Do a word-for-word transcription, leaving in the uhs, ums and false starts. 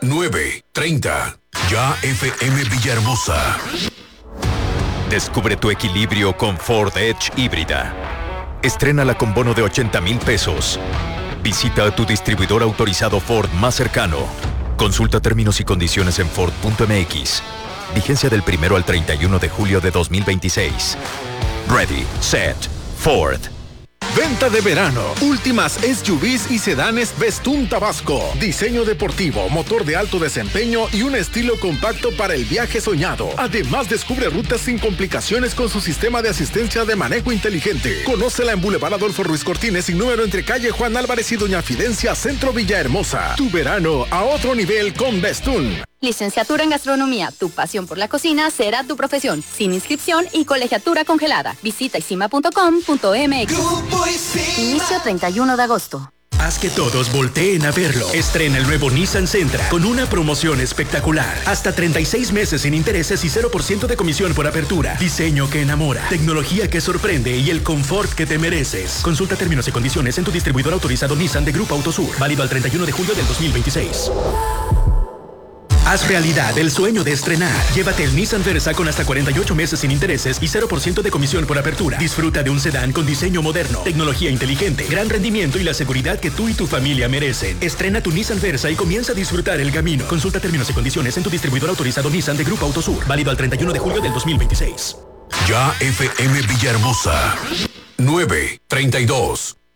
nueve treinta. Ya F M Villahermosa. Descubre tu equilibrio con Ford Edge híbrida. Estrénala con bono de ochenta mil pesos. Visita a tu distribuidor autorizado Ford más cercano. Consulta términos y condiciones en Ford punto M X. Vigencia del primero al treinta y uno de julio de dos mil veintiséis. Ready, set, Ford. Venta de verano. Últimas S U Vs y sedanes Vestún Tabasco. Diseño deportivo, motor de alto desempeño y un estilo compacto para el viaje soñado. Además, descubre rutas sin complicaciones con su sistema de asistencia de manejo inteligente. Conócela en Boulevard Adolfo Ruiz Cortines, sin número, entre calle Juan Álvarez y Doña Fidencia, Centro Villahermosa. Tu verano a otro nivel con Vestún. Licenciatura en Gastronomía. Tu pasión por la cocina será tu profesión. Sin inscripción y colegiatura congelada. Visita isima punto com punto m x. Inicio treinta y uno de agosto. Haz que todos volteen a verlo. Estrena el nuevo Nissan Sentra con una promoción espectacular. Hasta treinta y seis meses sin intereses y cero por ciento de comisión por apertura. Diseño que enamora, tecnología que sorprende y el confort que te mereces. Consulta términos y condiciones en tu distribuidor autorizado Nissan de Grupo Autosur. Válido al treinta y uno de julio del dos mil veintiséis. Haz realidad el sueño de estrenar. Llévate el Nissan Versa con hasta cuarenta y ocho meses sin intereses y cero por ciento de comisión por apertura. Disfruta de un sedán con diseño moderno, tecnología inteligente, gran rendimiento y la seguridad que tú y tu familia merecen. Estrena tu Nissan Versa y comienza a disfrutar el camino. Consulta términos y condiciones en tu distribuidor autorizado Nissan de Grupo Autosur. Válido al treinta y uno de julio del dos mil veintiséis. Ya F M Villahermosa. nueve treinta y dos.